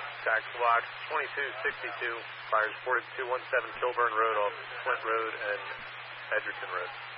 Tax box 2262. Fires reported 217 Kilburn Road off Flint Road and Edgerton Road.